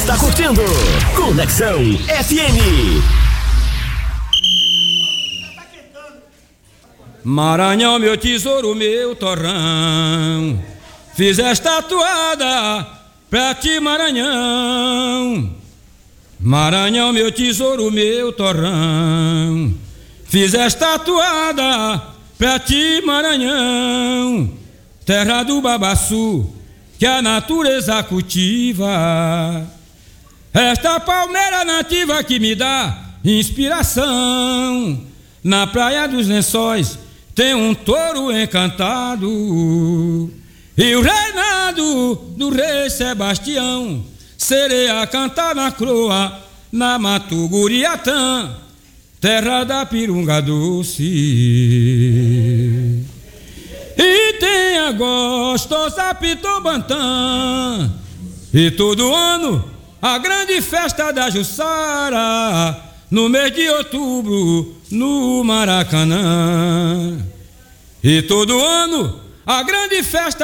está curtindo Conexão FM. Maranhão, meu tesouro, meu torrão, fiz esta toada pra ti, Maranhão. Maranhão, meu tesouro, meu torrão, fiz esta toada pra ti, Maranhão. Terra do babaçu que a natureza cultiva, esta palmeira nativa que me dá inspiração. Na praia dos Lençóis tem um touro encantado e o reinado do rei Sebastião. Sereia canta na croa, na Matuguriatã, terra da pirunga doce. E tem a gostosa Pitobantã, e todo ano a grande festa da Jussara, no mês de outubro, no Maracanã. E todo ano a grande festa